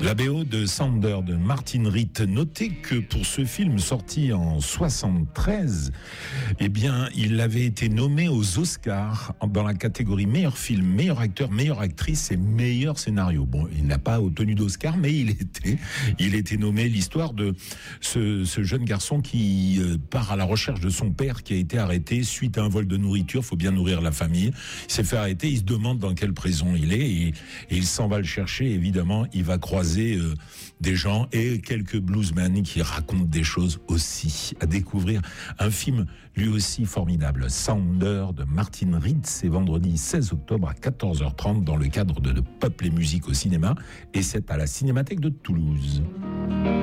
La BO de Sounder de Martin Ritt. Notez que pour ce film sorti en 73, eh bien, il avait été nommé aux Oscars dans la catégorie meilleur film, meilleur acteur, meilleure actrice et meilleur scénario. Bon, il n'a pas obtenu d'Oscar, mais il était nommé. L'histoire de ce jeune garçon qui part à la recherche de son père qui a été arrêté suite à un vol de nourriture. Faut bien nourrir la famille. Il s'est fait arrêter. Il se demande dans quelle prison il est et il s'en va le chercher. Évidemment, il va croiser des gens et quelques bluesmen qui racontent des choses aussi. À découvrir un film lui aussi formidable, Sounder de Martin Ritt. C'est vendredi 16 octobre à 14h30 dans le cadre de Peuple et musique au cinéma et c'est à la Cinémathèque de Toulouse.